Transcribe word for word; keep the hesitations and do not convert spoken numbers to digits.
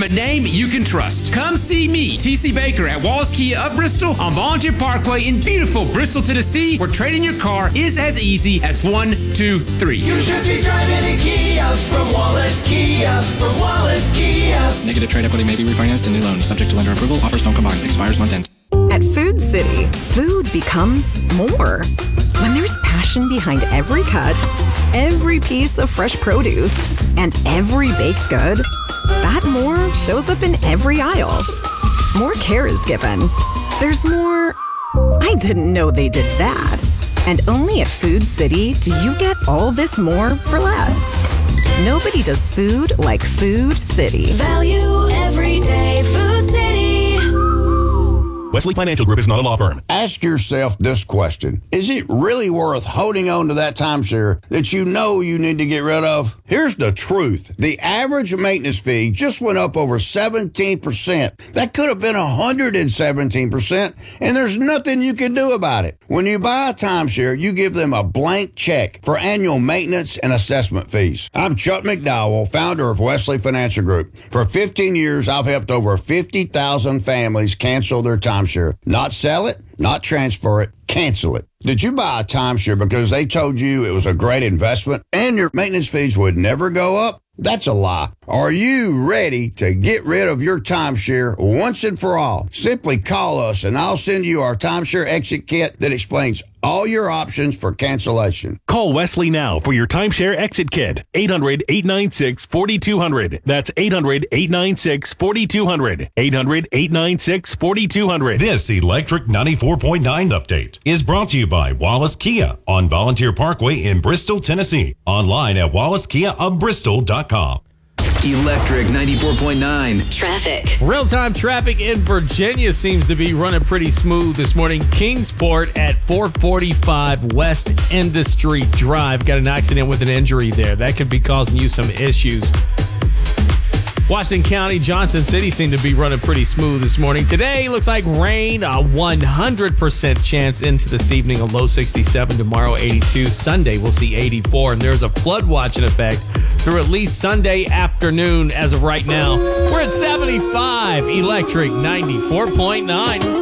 from a name you can trust. Come see me, T C Baker, at Wallace Kia of Bristol on Volunteer Parkway in beautiful Bristol, Tennessee, where trading your car is as easy as one, two, three. You should be driving a Kia from Wallace Kia, from Wallace Kia. Negative trade equity may be refinanced in new loan, subject to lender approval. Offers don't combine. Expires month end. At Food City, food becomes more. When there's passion behind every cut, every piece of fresh produce, and every baked good, that more shows up in every aisle. More care is given. There's more, I didn't know they did that. And only at Food City do you get all this more for less. Nobody does food like Food City. Value every day. Food City. Wesley Financial Group is not a law firm. Ask yourself this question. Is it really worth holding on to that timeshare that you know you need to get rid of? Here's the truth. The average maintenance fee just went up over seventeen percent. That could have been one hundred seventeen percent, and there's nothing you can do about it. When you buy a timeshare, you give them a blank check for annual maintenance and assessment fees. I'm Chuck McDowell, founder of Wesley Financial Group. For fifteen years, I've helped over fifty thousand families cancel their timeshare. Not sell it, not transfer it, cancel it. Did you buy a timeshare because they told you it was a great investment and your maintenance fees would never go up? That's a lie. Are you ready to get rid of your timeshare once and for all? Simply call us and I'll send you our timeshare exit kit that explains all your options for cancellation. Call Wesley now for your timeshare exit kit. eight hundred, eight nine six, four two zero zero. That's eight hundred, eight nine six, four two zero zero. eight hundred, eight nine six, four two zero zero. This Electric ninety-four point nine update is brought to you by Wallace Kia on Volunteer Parkway in Bristol, Tennessee. Online at wallace kia of bristol dot com. Electric ninety-four point nine. Traffic. Real-time traffic in Virginia seems to be running pretty smooth this morning. Kingsport at four forty-five West Industry Drive. Got an accident with an injury there. That could be causing you some issues. Washington County, Johnson City seem to be running pretty smooth this morning. Today looks like rain, a one hundred percent chance into this evening, a low sixty-seven, tomorrow eighty-two. Sunday we'll see eighty-four, and there's a flood watch in effect through at least Sunday afternoon as of right now. We're at seventy-five, Electric ninety-four point nine.